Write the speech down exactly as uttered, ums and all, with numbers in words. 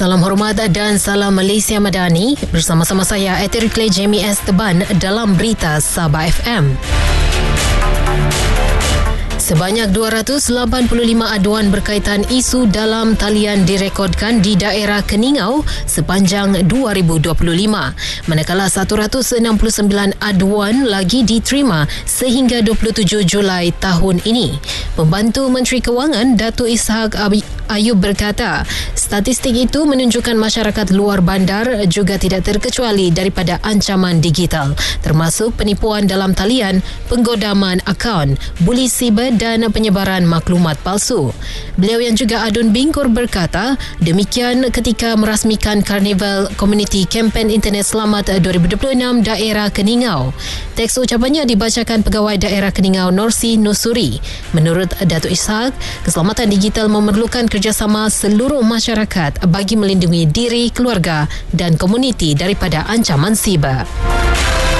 Salam hormat dan salam Malaysia Madani. Bersama-sama saya Eterikle Jamie S. Teban dalam Berita Sabah F M. Sebanyak dua ratus lapan puluh lima aduan berkaitan isu dalam talian direkodkan di daerah Keningau sepanjang dua ribu dua puluh lima, manakala satu ratus enam puluh sembilan aduan lagi diterima sehingga dua puluh tujuh Julai tahun ini. Pembantu Menteri Kewangan Datuk Ishak Ayub berkata, statistik itu menunjukkan masyarakat luar bandar juga tidak terkecuali daripada ancaman digital, termasuk penipuan dalam talian, penggodaman akaun, buli siber dan penyebaran maklumat palsu. Beliau yang juga adun bingkur berkata, demikian ketika merasmikan Karnival Community Kempen Internet Selamat dua ribu dua puluh enam daerah Keningau. Teks ucapannya dibacakan Pegawai Daerah Keningau Norsi Nusuri. Menurut Datuk Ishak, keselamatan digital memerlukan kerjasama seluruh masyarakat bagi melindungi diri, keluarga dan komuniti daripada ancaman siber.